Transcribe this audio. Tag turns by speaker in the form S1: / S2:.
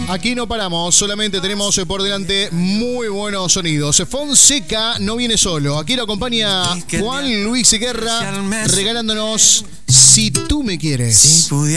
S1: Aquí no paramos, solamente tenemos por delante muy buenos sonidos. Fonseca no viene solo. Aquí lo acompaña Juan Luis Guerra regalándonos Si tú me quieres.